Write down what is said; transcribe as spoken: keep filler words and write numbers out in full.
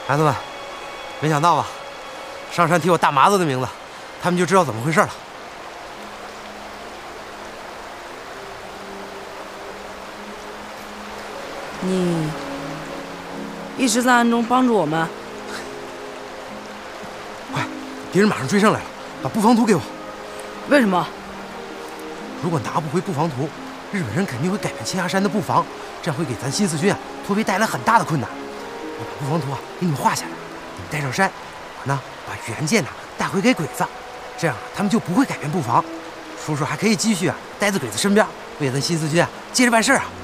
孩子们，没想到吧？上山提我大麻子的名字，他们就知道怎么回事了。 你一直在暗中帮助我们。 快，敌人马上追上来了，把布防图给我。 为什么？ 如果拿不回布防图，日本人肯定会改变青崖山的布防，这样会给咱新四军啊突围带来很大的困难。我把布防图啊给你们画下来，你们带上山，我呢把原件呢带回给鬼子，这样他们就不会改变布防。叔叔还可以继续啊待在鬼子身边，为咱新四军啊接着办事啊。